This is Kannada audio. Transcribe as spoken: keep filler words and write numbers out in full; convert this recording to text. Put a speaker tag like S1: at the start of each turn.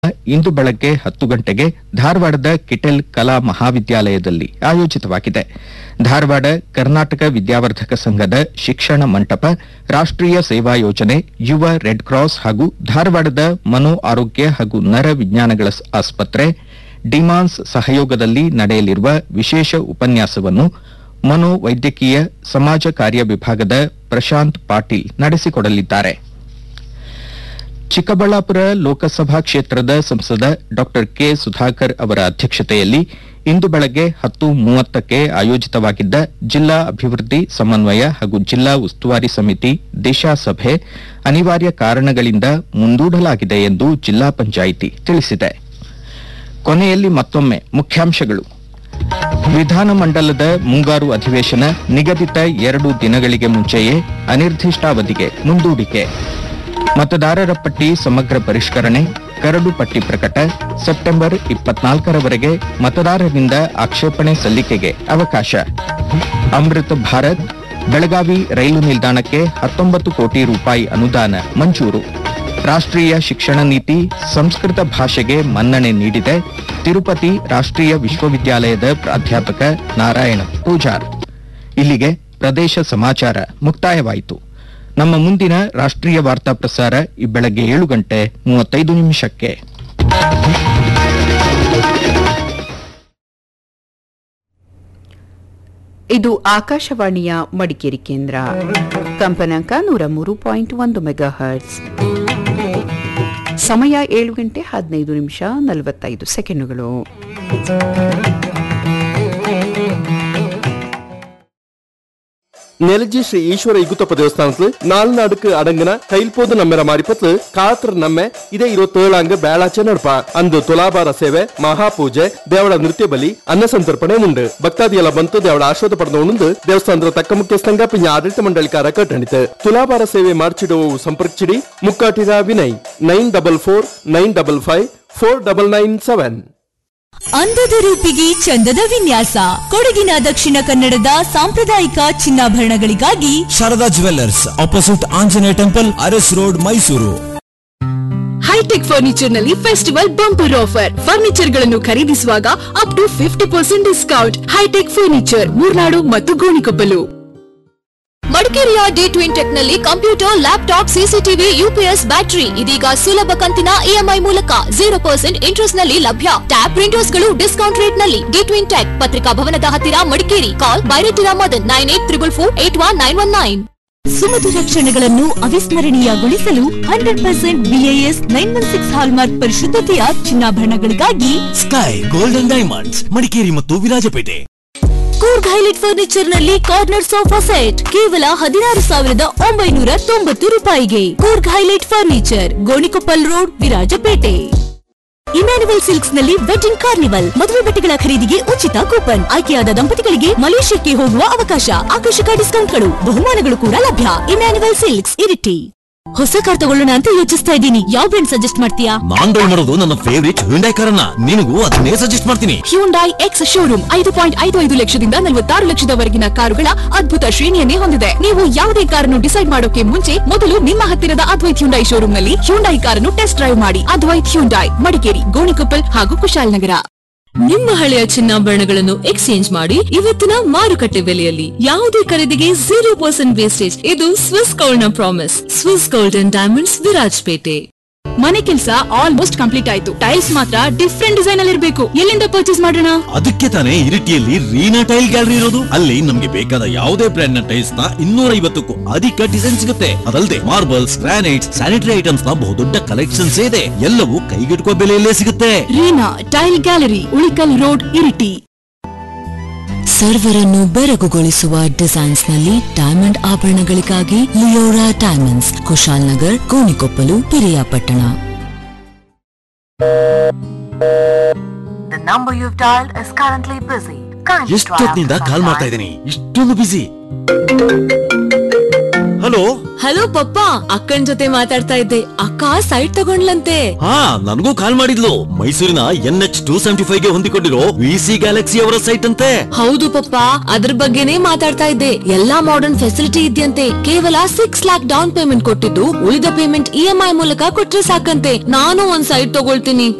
S1: ಇಂದು ಬೆಳಗ್ಗೆ ಹತ್ತು ಗಂಟೆಗೆ ಧಾರವಾಡದ ಕಿಟೆಲ್ ಕಲಾ ಮಹಾವಿದ್ಯಾಲಯದಲ್ಲಿ ಆಯೋಜಿತವಾಗಿದೆ. ಧಾರವಾಡ ಕರ್ನಾಟಕ ವಿದ್ಯಾವರ್ಧಕ ಸಂಘದ ಶಿಕ್ಷಣ ಮಂಟಪ, ರಾಷ್ಟ್ರೀಯ ಸೇವಾ ಯೋಜನೆ, ಯುವ ರೆಡ್ ಕ್ರಾಸ್ ಹಾಗೂ ಧಾರವಾಡದ ಮನೋ ಆರೋಗ್ಯ ಹಾಗೂ ನರ ವಿಜ್ಞಾನಗಳ ಆಸ್ಪತ್ರೆ ಡಿಮಾನ್ಸ್ ಸಹಯೋಗದಲ್ಲಿ ನಡೆಯಲಿರುವ ವಿಶೇಷ ಉಪನ್ಯಾಸವನ್ನು ಮನೋವೈದ್ಯಕೀಯ ಸಮಾಜ ಕಾರ್ಯ ವಿಭಾಗದ ಪ್ರಶಾಂತ್ ಪಾಟೀಲ್ ನಡೆಸಿಕೊಡಲಿದ್ದಾರೆ. ಚಿಕ್ಕಬಳ್ಳಾಪುರ ಲೋಕಸಭಾ ಕ್ಷೇತ್ರದ ಸಂಸದ ಡಾ ಕೆ ಸುಧಾಕರ್ ಅವರ ಅಧ್ಯಕ್ಷತೆಯಲ್ಲಿ ಇಂದು ಬೆಳಗ್ಗೆ ಹತ್ತು ಮೂವತ್ತಕ್ಕೆ ಆಯೋಜಿತವಾಗಿದ್ದ ಜಿಲ್ಲಾ ಅಭಿವೃದ್ಧಿ ಸಮನ್ವಯ ಹಾಗೂ ಜಿಲ್ಲಾ ಉಸ್ತುವಾರಿ ಸಮಿತಿ ದಿಶಾ ಸಭೆ ಅನಿವಾರ್ಯ ಕಾರಣಗಳಿಂದ ಮುಂದೂಡಲಾಗಿದೆ ಎಂದು ಜಿಲ್ಲಾ ಪಂಚಾಯಿತಿ ತಿಳಿಸಿದೆ. ಕೊನೆಯಲ್ಲಿ ಮತ್ತೊಮ್ಮೆ ಮುಖ್ಯಾಂಶಗಳು. ವಿಧಾನಮಂಡಲದ ಮುಂಗಾರು ಅಧಿವೇಶನ ನಿಗದಿತ ಎರಡು ದಿನಗಳಿಗೆ ಮುಂಚೆಯೇ ಅನಿರ್ದಿಷ್ಟಾವಧಿಗೆ ಮುಂದೂಡಿಕೆ. ಮತದಾರರ ಪಟ್ಟಿ ಸಮಗ್ರ ಪರಿಷ್ಕರಣೆ, ಕರಡು ಪಟ್ಟಿ ಪ್ರಕಟ, ಸೆಪ್ಟೆಂಬರ್ ಇಪ್ಪತ್ನಾಲ್ಕರವರೆಗೆ ಮತದಾರರಿಂದ ಆಕ್ಷೇಪಣೆ ಸಲ್ಲಿಕೆಗೆ ಅವಕಾಶ. ಅಮೃತ್ ಭಾರತ್ ಬೆಳಗಾವಿ ರೈಲು ನಿಲ್ದಾಣಕ್ಕೆ ಹತ್ತೊಂಬತ್ತು ಕೋಟಿ ರೂಪಾಯಿ ಅನುದಾನ ಮಂಜೂರು. ರಾಷ್ಟ್ರೀಯ ಶಿಕ್ಷಣ ನೀತಿ ಸಂಸ್ಕೃತ ಭಾಷೆಗೆ ಮನ್ನಣೆ ನೀಡಿದೆ. ತಿರುಪತಿ ರಾಷ್ಟ್ರೀಯ ವಿಶ್ವವಿದ್ಯಾಲಯದ ಪ್ರಾಧ್ಯಾಪಕ ನಾರಾಯಣ ಪೂಜಾರ್. ಇಲ್ಲಿಗೆ ಪ್ರದೇಶ ಸಮಾಚಾರ ಮುಕ್ತಾಯವಾಯಿತು. ನಮ್ಮ ಮುಂದಿನ ರಾಷ್ಟ್ರೀಯ ವಾರ್ತಾ ಪ್ರಸಾರ ಈ ಬೆಳಗ್ಗೆ ಏಳು ಗಂಟೆ ಮೂವತ್ತೈದು ನಿಮಿಷಕ್ಕೆ.
S2: ಇದು ಆಕಾಶವಾಣಿಯ ಮಡಿಕೇರಿ ಕೇಂದ್ರ. ಕಂಪನಾಂಕ ನೂರ ಮೂರು ಪಾಯಿಂಟ್ ಒಂದು ಮೆಗಾ ಹರ್ಟ್ಸ್. ಸಮಯ ಏಳು ಗಂಟೆ ಹದಿನೈದು ನಿಮಿಷ ನಲವತ್ತೈದು ಸೆಕೆಂಡುಗಳು.
S3: ನೆಲಜಿ ಶ್ರೀ ಈಶ್ವರ ಇಗುತ್ತಪ್ಪ ದೇವಸ್ಥಾನത്തിൽ നാലിനടുക്ക് അടങ്ങുന്ന കയ്യിൽപോത് നമ്മര മാരിപ്പത്ത് കാത്ര നമ്മെ ಇದೇ ഇരുപത്തേഴാങ്ക് ಬೇಳಾಚೆ ನಡಪ ಅಂದು ತುಲಾಭಾರ ಸೇವೆ, ಮಹಾಪೂಜೆ, ದೇವಳ ನೃತ್ಯ ಬಲಿ, ಅನ್ನ ಸಂತರ್ಪಣೆ ಉಂಡು. ಭಕ್ತಾದಿಯೆಲ್ಲ ಬಂತು ದೇವಳ ಆಶ್ವಾದ ಪಡೆದು ದೇವಸ್ಥಾನದ ತಕ್ಕ ಮುಖ್ಯಸ್ಥಂಗ ಪಿಂಜ ಆಡಳಿತ ಮಂಡಳಿಕಾರ ಕಟ್ಟಣಿತು. ತುಲಾಭಾರ ಸೇವೆ ಮಾಡ್ಚಿಡುವ ಸಂಪರ್ಕಿಸಿಡಿ Mukkatira Vinay nine double four nine double five four double nine seven.
S4: ಅಂದದ ರೂಪಿಗೆ ಚಂದದ ವಿನ್ಯಾಸ, ಕೊಡಗಿನ ದಕ್ಷಿಣ ಕನ್ನಡದ ಸಾಂಪ್ರದಾಯಿಕ ಚಿನ್ನಾಭರಣಗಳಿಗಾಗಿ
S5: Sharada jewellers, opposite Anjaneya temple, Aras road, Mysuru.
S6: High tech furniture ನಲ್ಲಿ ಫೆಸ್ಟಿವಲ್ ಬಂಪರ್ ಆಫರ್. ಫರ್ನಿಚರ್ ಗಳನ್ನು ಖರೀದಿಸುವಾಗ up to fifty percent discount. High tech furniture, Murnad ಮತ್ತು ಗೋಣಿಕೊಪ್ಪಲು.
S4: ಮಡಿಕೇರಿಯ ಡಿ ಟ್ವಿನ್ ಟೆಕ್ ನಲ್ಲಿ computer, laptop, CCTV, UPS, battery ಇದೀಗ ಸುಲಭ ಕಂತಿನ ಇಎಂಐ ಮೂಲಕ ಜೀರೋ ಪರ್ಸೆಂಟ್ ಇಂಟ್ರೆಸ್ಟ್ ನಲ್ಲಿ ಲಭ್ಯ. ಟ್ಯಾಬ್ ಪ್ರಿಂಟರ್ಸ್ ಗಳು ಡಿಸ್ಕೌಂಟ್ ರೇಟ್ ನಲ್ಲಿ. ಡಿ ಟ್ವಿನ್ ಟೆಕ್, ಪತ್ರಿಕಾ ಭವನದ ಹತ್ತಿರ, ಮಡಿಕೇರಿ. ಕಾಲ್ ಬೈರೇಟಿರಾ Madan nine eight triple four eight one nine one nine. ಸುಮಧುರ ಕ್ಷಣಗಳನ್ನು ಅವಿಸ್ಮರಣೀಯಗೊಳಿಸಲು hundred percent BIS nine one six hallmark ಪರಿಶುದ್ಧತೆಯ ಚಿನ್ನಾಭರಣಗಳಿಗಾಗಿ
S5: sky golden diamonds, Madikeri ಮತ್ತು ವಿರಾಜಪೇಟೆ.
S4: ಕೂರ್ಗ್ ಹೈಲೈಟ್ ಫರ್ನಿಚರ್ ನಲ್ಲಿ ಕಾರ್ನರ್ ಸೋಫಾ ಸೆಟ್ ಕೇವಲ ಹದಿನಾರು ಸಾವಿರದ ಒಂಬೈನೂರ ತೊಂಬತ್ತು ರೂಪಾಯಿಗೆ. Coorg highlight furniture, Gonikoppal road, Virajpet. Emmanuel silks ನಲ್ಲಿ ವೆಡ್ಡಿಂಗ್ ಕಾರ್ನಿವಲ್, ಮದುವೆ ಬಟ್ಟೆಗಳ ಖರೀದಿಗೆ ಉಚಿತ ಕೂಪನ್, ಆಯ್ಕೆಯಾದ ದಂಪತಿಗಳಿಗೆ ಮಲೇಷ್ಯಾಕ್ಕೆ ಹೋಗುವ ಅವಕಾಶ, ಆಕರ್ಷಕ ಡಿಸ್ಕೌಂಟ್ಗಳು, ಬಹುಮಾನಗಳು ಕೂಡ ಲಭ್ಯ. Emmanuel silks, Iritty. ಹೊಸ ಕಾರ್ ತಗೊಳ್ಳೋಣ ಅಂತ ಯೋಚಿಸ್ತಾ ಇದ್ದೀನಿ. ಯಾವ ಬ್ರ್ಯಾಂಡ್ ಸಜೆಸ್ಟ್ ಮಾಡ್ತೀಯಾ?
S5: ನಾನ್ ಡ್ರೈವ್ ಮಾಡೋದು ನನ್ನ ಫೇವರಿಟ್ ಹ್ಯುಂಡೈ ಕಾರನ್ನ. ನಿನಗೂ ಅದನ್ನೇ ಸಜೆಸ್ಟ್ ಮಾಡ್ತೀನಿ.
S6: ಹ್ಯುಂಡೈ ಎಕ್ಸ್ ಶೋರೂಮ್ ಐದು ಪಾಯಿಂಟ್ ಐದು ಐದು ಲಕ್ಷದಿಂದ ನಲವತ್ತಾರು ಲಕ್ಷದವರೆಗಿನ ಕಾರುಗಳ ಅದ್ಭುತ ಶ್ರೇಣಿಯನ್ನೇ ಹೊಂದಿದೆ. ನೀವು ಯಾವುದೇ ಕಾರನ್ನು ಡಿಸೈಡ್ ಮಾಡೋಕೆ ಮುಂಚೆ ಮೊದಲು ನಿಮ್ಮ ಹತ್ತಿರದ ಅದ್ವೈತ್ ಹ್ಯುಂಡೈ ಶೋರೂಮ್ ನಲ್ಲಿ ಹ್ಯುಂಡೈ ಕಾರನ್ನು ಟೆಸ್ಟ್ ಡ್ರೈವ್ ಮಾಡಿ. ಅದ್ವೈತ್ ಹ್ಯುಂಡೈ, ಮಡಿಕೇರಿ, ಗೋಣಿಕೊಪ್ಪಲ್ ಹಾಗೂ ಕುಶಾಲನಗರ. ನಿಮ್ಮ ಹಳೆಯ ಚಿನ್ನಾಭರಣಗಳನ್ನು ಎಕ್ಸ್ಚೇಂಜ್ ಮಾಡಿ ಇವತ್ತಿನ ಮಾರುಕಟ್ಟೆ ಬೆಲೆಯಲ್ಲಿ. ಯಾವುದೇ ಖರೀದಿಗೆ ಜೀರೋ ಪರ್ಸೆಂಟ್ ವೇಸ್ಟೇಜ್. ಇದು ಸ್ವಿಸ್ ಗೋಲ್ಡ್ ನ promise. Swiss gold and diamonds, Virajpet. ಮನೆ ಕೆಲಸ ಆಲ್ಮೋಸ್ಟ್ ಕಂಪ್ಲೀಟ್ ಆಯ್ತು. ಟೈಲ್ಸ್ ಮಾತ್ರ ಡಿಫ್ರೆಂಟ್ ಡಿಸೈನ್ ಅಲ್ಲಿ ಇರಬೇಕು. ಎಲ್ಲಿಂದ ಪರ್ಚೇಸ್ ಮಾಡೋಣ?
S5: ಅದಕ್ಕೆ ತಾನೇ ಇರಿಟಿಯಲ್ಲಿ ರೀನಾ ಟೈಲ್ ಗ್ಯಾಲರಿ ಇರೋದು. ಅಲ್ಲಿ ನಮ್ಗೆ ಬೇಕಾದ ಯಾವುದೇ ಬ್ರ್ಯಾಂಡ್ ನ ಟೈಲ್ಸ್ ನ ಇನ್ನೂರ ಐವತ್ತಕ್ಕೂ ಅಧಿಕ ಡಿಸೈನ್ ಸಿಗುತ್ತೆ. ಅದಲ್ಲದೆ ಮಾರ್ಬಲ್ಸ್, ಗ್ರಾನೈಟ್ಸ್, ಸ್ಯಾನಿಟರಿ ಐಟಮ್ಸ್ ನ ಬಹುದೊಡ್ಡ ಕಲೆಕ್ಷನ್ಸ್ ಇದೆ. ಎಲ್ಲವೂ ಕೈಗೆಟುಕುವ ಬೆಲೆಯಲ್ಲೇ ಸಿಗುತ್ತೆ.
S6: Reena tail gallery, Ulikkal road, Iritty.
S4: ಸರ್ವರನ್ನು ಬೆರಗುಗೊಳಿಸುವ designs ನಲ್ಲಿ diamond ಆಭರಣಗಳಿಗಾಗಿ Leora diamonds, Kushalnagar, Gonikoppal, Piriyapatna.
S5: ಎಷ್ಟೊತ್ತಿನಿಂದ ಕಾಲ್ ಮಾಡ್ತಾ ಇದ್ದೀನಿ, ಇಷ್ಟೊಂದು ಬಿಸಿ. ಹಲೋ
S4: ಹಲೋ ಪಪ್ಪ, ಅಕ್ಕನ್ ಜೊತೆ ಮಾತಾಡ್ತಾ ಇದ್ದೆ. ಅಕ್ಕ ಅಕ್ಕ ಸೈಟ್ ತಗೊಂಡ್ಲಂತೆ.
S5: ಹಾ, ನನಗೂ ಕಾಲ್ ಮಾಡಿದ್ಲು. ಮೈಸೂರಿನ N H two seventy five ಗೆ ಹೊಂದಿಕೊಂಡಿರೋ ವಿ ಸಿ ಗ್ಯಾಲಕ್ಸಿ ಅವರ ಸೈಟ್ ಅಂತೆ.
S4: ಹೌದು ಪಪ್ಪ, ಅದ್ರ ಬಗ್ಗೆನೇ ಮಾತಾಡ್ತಾ ಇದ್ದೆ. ಎಲ್ಲಾ ಮಾಡರ್ನ್ ಫೆಸಿಲಿಟಿ ಇದೆಯಂತೆ. ಕೇವಲ ಸಿಕ್ಸ್ ಲ್ಯಾಕ್ ಡೌನ್ ಪೇಮೆಂಟ್ ಕೊಟ್ಟಿದ್ದು ಉಳಿದ ಪೇಮೆಂಟ್ ಇ ಎಂ ಐ ಮೂಲಕ ಕೊಟ್ರೆ ಸಾಕಂತೆ. ನಾನು ಒಂದ್ ಸೈಟ್ ತಗೊಳ್ತೀನಿ.